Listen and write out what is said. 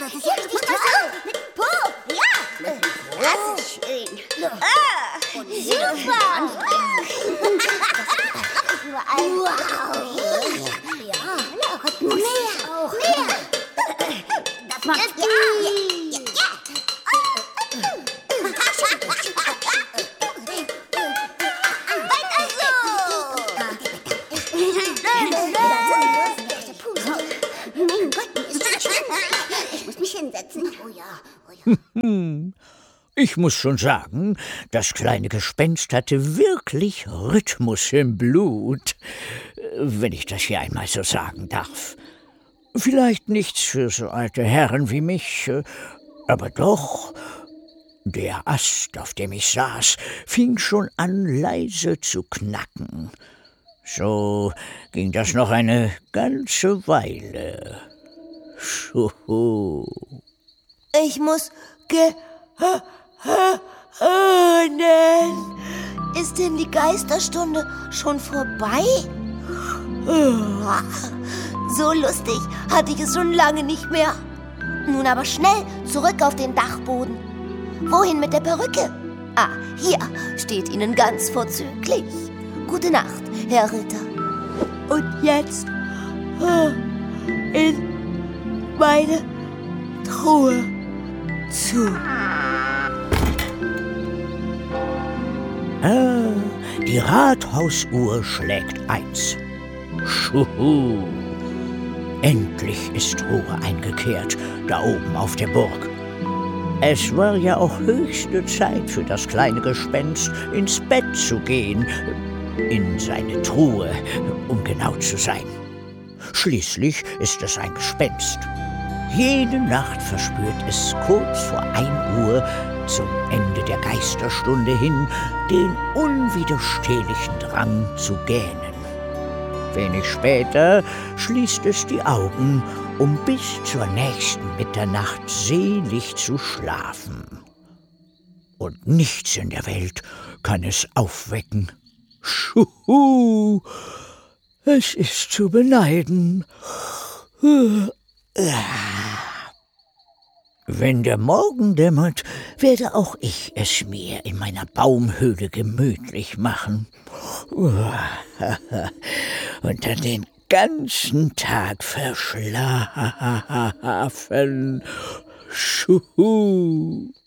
Das ist ja richtig toll. Mit Po. Ja. Das ist schön. Super. Wow. Ja. Mehr. Das macht ja. Mein Gott, ist das schön. Ich muss mich hinsetzen. Oh ja. Ich muss schon sagen, das kleine Gespenst hatte wirklich Rhythmus im Blut, wenn ich das hier einmal so sagen darf. Vielleicht nichts für so alte Herren wie mich, aber doch, der Ast, auf dem ich saß, fing schon an, leise zu knacken. So ging das noch eine ganze Weile. Schuhu. Ich muss Ist denn die Geisterstunde schon vorbei? So lustig hatte ich es schon lange nicht mehr. Nun aber schnell zurück auf den Dachboden. Wohin mit der Perücke? Ah, hier steht Ihnen ganz vorzüglich. Gute Nacht, Herr Ritter. Und jetzt in meine Truhe zu. Die Rathausuhr schlägt 1. Schuhu! Endlich ist Ruhe eingekehrt, da oben auf der Burg. Es war ja auch höchste Zeit für das kleine Gespenst, ins Bett zu gehen, in seine Truhe, um genau zu sein. Schließlich ist es ein Gespenst. Jede Nacht verspürt es kurz vor 1 Uhr zum Ende der Geisterstunde hin den unwiderstehlichen Drang zu gähnen. Wenig später schließt es die Augen, um bis zur nächsten Mitternacht selig zu schlafen. Und nichts in der Welt kann es aufwecken. Schuhu! Es ist zu beneiden. Wenn der Morgen dämmert, werde auch ich es mir in meiner Baumhöhle gemütlich machen. Und dann den ganzen Tag verschlafen. Schuhu!